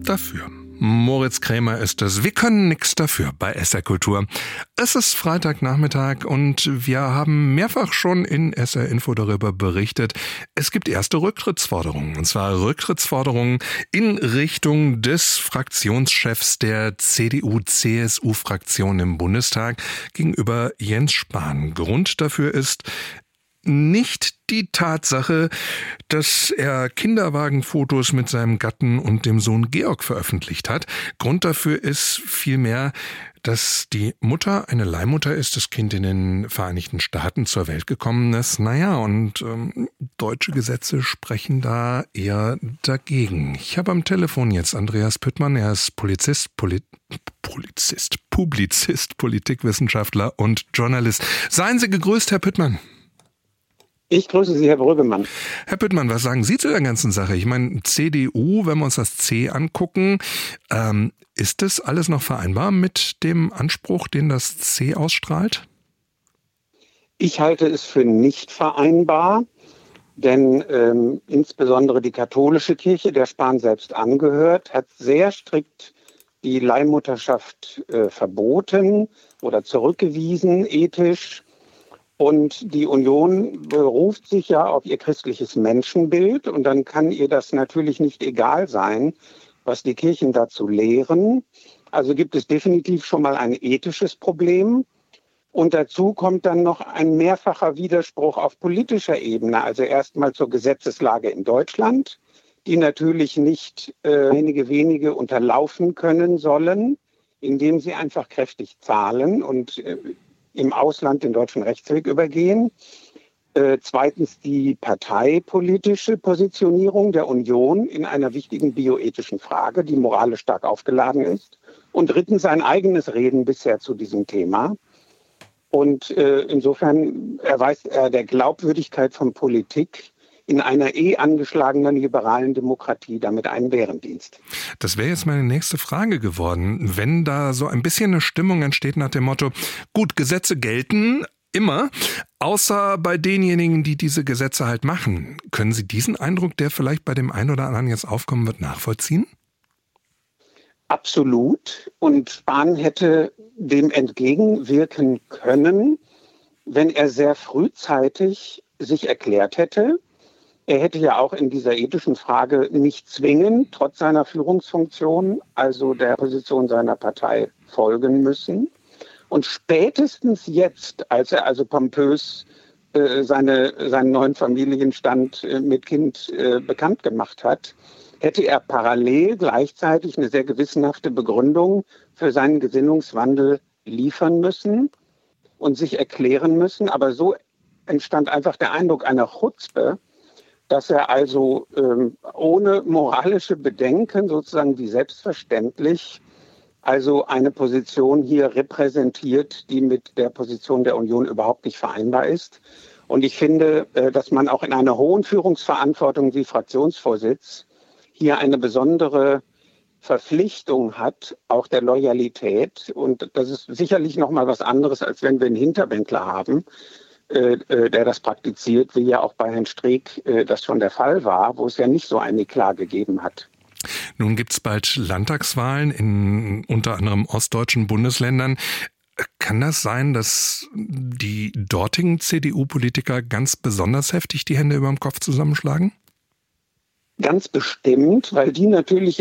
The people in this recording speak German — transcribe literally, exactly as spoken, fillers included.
dafür. Moritz Krämer ist es. Wir können nichts dafür bei S R Kultur. Es ist Freitagnachmittag und wir haben mehrfach schon in S R Info darüber berichtet. Es gibt erste Rücktrittsforderungen. Und zwar Rücktrittsforderungen in Richtung des Fraktionschefs der C D U-C S U-Fraktion im Bundestag gegenüber Jens Spahn. Grund dafür ist nicht die Tatsache, dass er Kinderwagenfotos mit seinem Gatten und dem Sohn Georg veröffentlicht hat. Grund dafür ist vielmehr, dass die Mutter eine Leihmutter ist, das Kind in den Vereinigten Staaten zur Welt gekommen ist. Naja, und ähm, deutsche Gesetze sprechen da eher dagegen. Ich habe am Telefon jetzt Andreas Püttmann, er ist Polizist, Polit Polizist, Publizist, Politikwissenschaftler und Journalist. Seien Sie gegrüßt, Herr Püttmann. Ich grüße Sie, Herr Brüggemann. Herr Püttmann, was sagen Sie zu der ganzen Sache? Ich meine, C D U, wenn wir uns das C angucken, ähm, ist das alles noch vereinbar mit dem Anspruch, den das C ausstrahlt? Ich halte es für nicht vereinbar, denn ähm, insbesondere die katholische Kirche, der Spahn selbst angehört, hat sehr strikt die Leihmutterschaft äh, verboten oder zurückgewiesen, ethisch. Und die Union beruft sich ja auf ihr christliches Menschenbild und dann kann ihr das natürlich nicht egal sein, was die Kirchen dazu lehren. Also gibt es definitiv schon mal ein ethisches Problem. Und dazu kommt dann noch ein mehrfacher Widerspruch auf politischer Ebene. Also erstmal zur Gesetzeslage in Deutschland, die natürlich nicht äh, einige wenige unterlaufen können sollen, indem sie einfach kräftig zahlen und äh, im Ausland den deutschen Rechtsweg übergehen. Äh, zweitens die parteipolitische Positionierung der Union in einer wichtigen bioethischen Frage, die moralisch stark aufgeladen ist. Und drittens sein eigenes Reden bisher zu diesem Thema. Und äh, insofern erweist er der Glaubwürdigkeit von Politik in einer eh angeschlagenen liberalen Demokratie damit einen Bärendienst. Das wäre jetzt meine nächste Frage geworden. Wenn da so ein bisschen eine Stimmung entsteht nach dem Motto, gut, Gesetze gelten immer, außer bei denjenigen, die diese Gesetze halt machen. Können Sie diesen Eindruck, der vielleicht bei dem einen oder anderen jetzt aufkommen wird, nachvollziehen? Absolut. Und Spahn hätte dem entgegenwirken können, wenn er sehr frühzeitig sich erklärt hätte. Er hätte ja auch in dieser ethischen Frage nicht zwingend, trotz seiner Führungsfunktion, also der Position seiner Partei, folgen müssen. Und spätestens jetzt, als er also pompös äh, seine, seinen neuen Familienstand äh, mit Kind äh, bekannt gemacht hat, hätte er parallel gleichzeitig eine sehr gewissenhafte Begründung für seinen Gesinnungswandel liefern müssen und sich erklären müssen. Aber so entstand einfach der Eindruck einer Chutzpe, dass er also ähm, ohne moralische Bedenken sozusagen wie selbstverständlich also eine Position hier repräsentiert, die mit der Position der Union überhaupt nicht vereinbar ist. Und ich finde, äh, dass man auch in einer hohen Führungsverantwortung wie Fraktionsvorsitz hier eine besondere Verpflichtung hat, auch der Loyalität. Und das ist sicherlich noch mal was anderes, als wenn wir einen Hinterbänkler haben, der das praktiziert, wie ja auch bei Herrn Streeck das schon der Fall war, wo es ja nicht so ein Eklat gegeben hat. Nun gibt es bald Landtagswahlen in unter anderem ostdeutschen Bundesländern. Kann das sein, dass die dortigen C D U-Politiker ganz besonders heftig die Hände über dem Kopf zusammenschlagen? Ganz bestimmt, weil die natürlich